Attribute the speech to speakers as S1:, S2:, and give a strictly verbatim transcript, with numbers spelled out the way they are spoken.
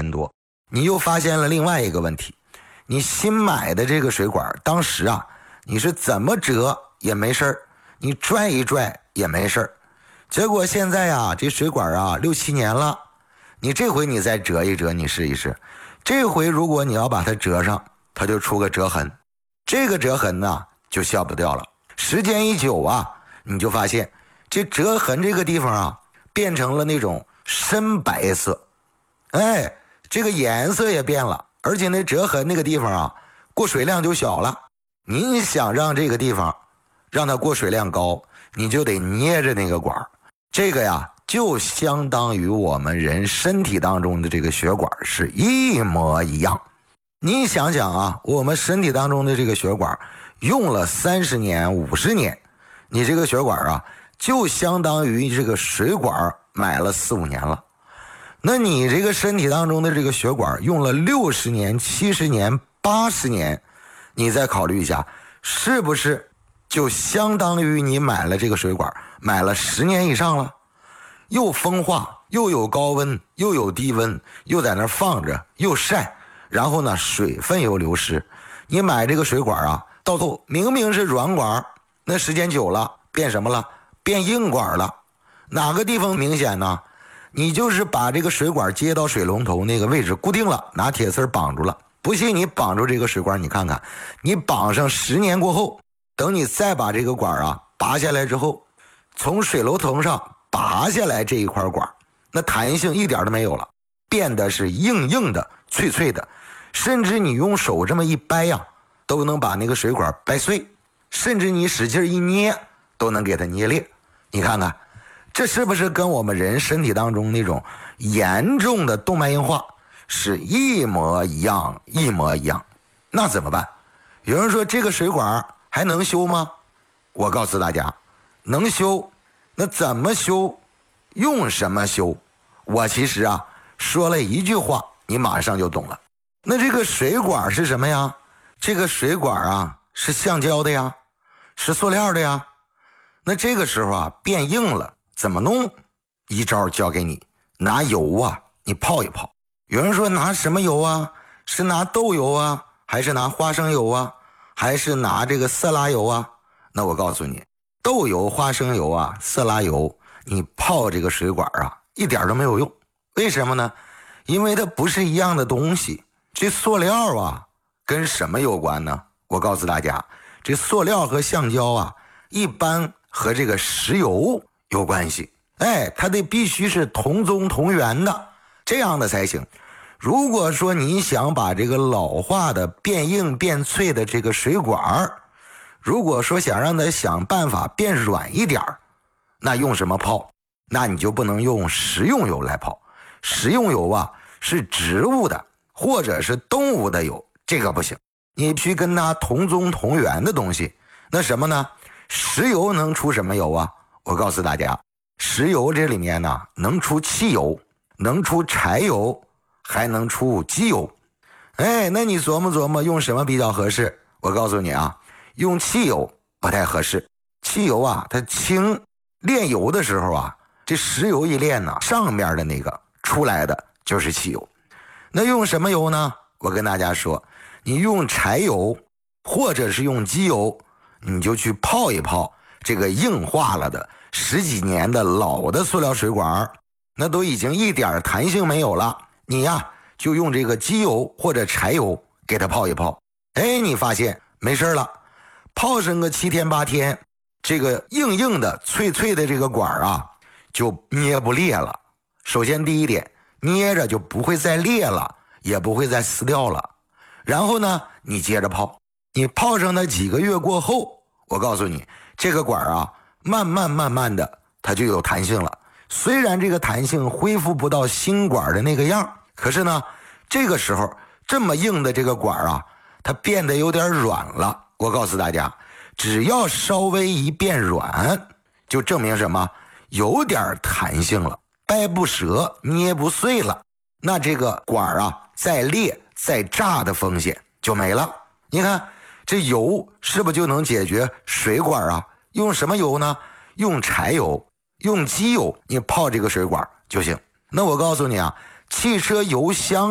S1: 年多，你又发现了另外一个问题，你新买的这个水管当时啊你是怎么折也没事儿，你拽一拽也没事儿，结果现在啊这水管啊六七年了，你这回你再折一折，你试一试，这回如果你要把它折上，它就出个折痕，这个折痕呢就消不掉了，时间一久啊，你就发现这折痕这个地方啊变成了那种深白色，哎，这个颜色也变了，而且那折痕那个地方啊过水量就小了，你想让这个地方让它过水量高，你就得捏着那个管，这个呀就相当于我们人身体当中的这个血管是一模一样。你想想啊，我们身体当中的这个血管用了三十年五十年，你这个血管啊就相当于这个水管买了四五年了，那你这个身体当中的这个血管用了六十年七十年八十年，你再考虑一下，是不是就相当于你买了这个水管买了十年以上了，又风化又有高温又有低温，又在那放着又晒，然后呢水分又流失，你买这个水管啊到头明明是软管，那时间久了变什么了？变硬管了。哪个地方明显呢？你就是把这个水管接到水龙头那个位置固定了，拿铁丝绑住了，不信你绑住这个水管，你看看你绑上十年过后，等你再把这个管啊拔下来之后，从水龙头上拔下来这一块管，那弹性一点都没有了，变得是硬硬的脆脆的，甚至你用手这么一掰呀、啊、都能把那个水管掰碎，甚至你使劲一捏都能给它捏裂。你看看这是不是跟我们人身体当中那种严重的动脉硬化是一模一样一模一样？那怎么办？有人说这个水管还能修吗？我告诉大家能修，那怎么修，用什么修？我其实啊说了一句话你马上就懂了。那这个水管是什么呀？这个水管啊是橡胶的呀，是塑料的呀，那这个时候啊变硬了怎么弄？一招教给你，拿油啊你泡一泡。有人说拿什么油啊？是拿豆油啊，还是拿花生油啊，还是拿这个色拉油啊？那我告诉你，豆油花生油啊色拉油你泡这个水管啊一点都没有用。为什么呢？因为它不是一样的东西。这塑料啊跟什么有关呢？我告诉大家，这塑料和橡胶啊一般和这个石油有关系，哎，它得必须是同宗同源的，这样的才行。如果说你想把这个老化的变硬变脆的这个水管，如果说想让它想办法变软一点，那用什么泡？那你就不能用食用油来泡。食用油啊是植物的或者是动物的油，这个不行，你必须跟它同宗同源的东西。那什么呢？石油能出什么油啊？我告诉大家，石油这里面呢能出汽油，能出柴油，还能出机油。哎，那你琢磨琢磨用什么比较合适？我告诉你啊，用汽油不太合适。汽油啊它轻，炼油的时候啊这石油一炼呢，上面的那个出来的就是汽油。那用什么油呢？我跟大家说，你用柴油或者是用机油，你就去泡一泡这个硬化了的十几年的老的塑料水管，那都已经一点弹性没有了，你呀就用这个机油或者柴油给它泡一泡。哎，你发现没事了，泡上个七天八天，这个硬硬的脆脆的这个管啊就捏不裂了。首先第一点，捏着就不会再裂了，也不会再撕掉了。然后呢你接着泡，你泡上那几个月过后，我告诉你，这个管啊慢慢慢慢的它就有弹性了。虽然这个弹性恢复不到新管的那个样，可是呢这个时候这么硬的这个管啊它变得有点软了。我告诉大家，只要稍微一变软，就证明什么？有点弹性了，掰不折，捏不碎了，那这个管啊再裂再炸的风险就没了。你看这油是不是就能解决水管啊？用什么油呢？用柴油，用机油，你泡这个水管就行。那我告诉你啊，汽车油箱